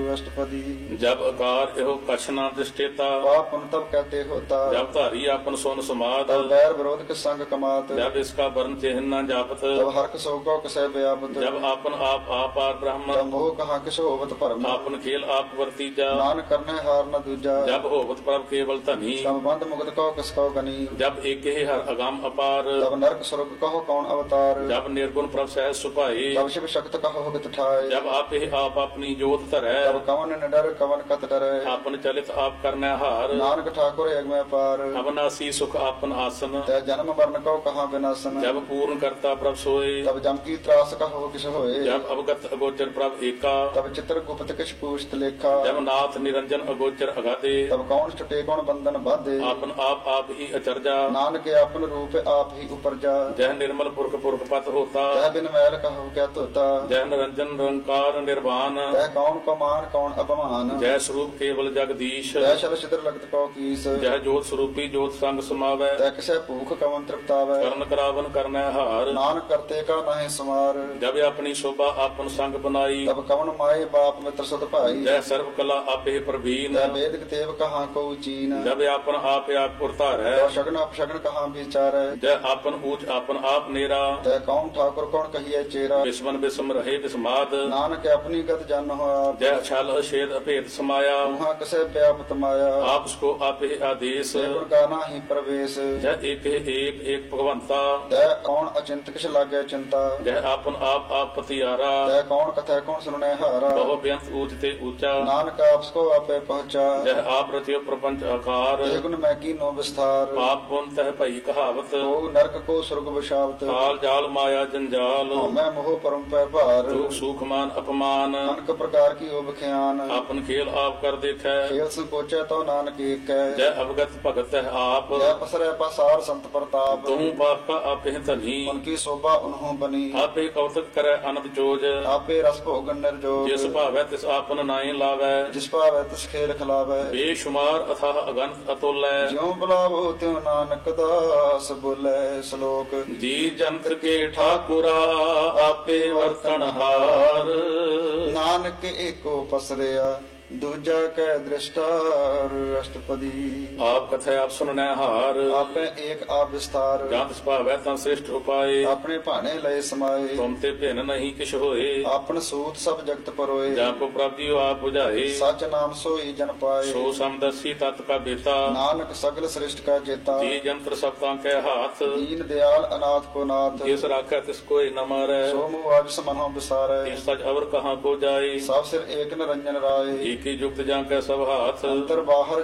अष्टपदी। जब अकार एहो कछ न दृष्टेता, पाप पुण्य तब कहते होता। जब धारी आपन सोन समाद, तब बैर विरोध के संग कमात। जब इसका वर्ण चिन्ह न जापत, तब हर्क शोको कसै व्यापत। जब आपन आप आपार ब्रह्म, तब मोह कहाँ किस होवत भरम। आपन खेल आप वर्तीजा, नान करने हार न दूजा। जब होवत प्रभ केवल धनी, तब बंद मुगद कहो किसको गनी। जब एक हर अगाम अपार, तब नरक स्वर्ग कहो कौन अवतार। जब निर्गुण प्रभ सहज सुपाए, तब शिव शक्त कहो हित ठाए। जब आप आप अपनी जोत धरै, तब कवन निडर कवन कत डरै। आपन चलित आप करने हार, नानक ठाकुर एक में पार। अविनाशी सुख आपन आसन, तै जन्म मरण कहो कहाँ विनाशन। जब पूर्ण करता प्रभ सोए, तब जम की त्रास कहो किस होए। जब अवगत अगोचर प्रभ एका, तब चित्र गुप्त किछ पूछत लेखा। जब नाथ निरंजन अगोचर अगाधे, तब कौन छुटे कौन बंधन बाधे। आपन आप ही अचरजा, नानक अपन रूप आप ही उपरजा। जह निर्मल पुरख पुरख पत होता, तह बिन मैल कहो क्या तोता। जह निरंजन निरंकार निर्वाण, तह कौन को मान कौन अपमान। जय स्वरूप केवल जगदीश, तह शल छिद्र लगत कौ कीस। जय जोत स्वरूपी जोत संग समावै, तह किसे भूख कवन तृप्तावै। करण करावन करनै हार, नानक करते का नाहि समार। जब अपनी शोभा आपन संग बनाई, तब कवन माए बाप मित्र सद भाई। जय सर्व कला आपे प्रवीण, तह वेद देव कहाँ को चीन। जब आपन आप पुरतार है, तह शगन अपशगन कहाँ विचार। जय आपन ऊंच आपन आप नेरा, तह कौन ठाकुर कौन कहिए चेरा। विस्मन विस्म रहे विस्माद, नानक अपनी गत जन हो आप। जय छल अछेद अभेद समाया, वहाँ कसे व्यापत माया। आप उसको आपे आदेश, गुण का नाही प्रवेश। जय एक भगवंता, तह कौन अचिंत किस लागे चिंता। जय आपन आप पतियारा, तह कौन कथा कौन सुनने हारा। बहु बेअंत ऊंच ते ऊंचा, नानक आपको आपे पहुँचा। जय आप रचियो प्रपंच आकार, ते गुण मैं की नो विस्तार। पाप पुण्य तह भई कहावत, को नरक को स्वर्ग विशावत। काल जाल माया जंजाल, मैं मोह परम पर भार। दुख सुख मान अपमान, अनक प्रकार की ओब ख्यान। आपन खेल आप कर देखै, खेल संकोचे तो नानक एक है। जय अवगत भगत है आप, जय पसरे पसार संत प्रताप। तुम पाप का आपे धनी, उनकी शोभा उन्हों बनी। आपे कौतक करे अनंत जोज, आपे रस भोगन निर्जोग। जिस भावै तिस आपन नाई लावै, जिस पावै तिस खेल खिलावै। बेशुमार अथाह अगंत अतुलै, ज्यों बुलावो त्यों नानक दास बोले श्लोक। जी जंत के ठाकुरा आपे वर्तन हार, नानक एको पसरिया दूजा कै दृष्टार। अष्टपदी। आप कथा आप सुनने हार, आपे एक आप विस्तार। जंत भावै तं श्रेष्ठ उपाय, अपने भाने लय समाये। तुम ते भिन्न नहीं किछ होए, आपन सूत सब जगत परोए। जाको प्रभु जीव आप बुझाए, सच नाम सोई जन पाए। सो समदर्शी तत् का बेता, नानक सगल श्रेष्ठ का जेता। जी जंत्र सबता के हाथ, दीन दयाल अनाथ को नाथ। जिस राखै तिस कोई न मारै, सो मुँह आज समनो विसारे। इस सच अवर कहाँ को जाए, सब सिर एक निरंजन राय। की युक्त जाके सब हाथ, अंतर बाहर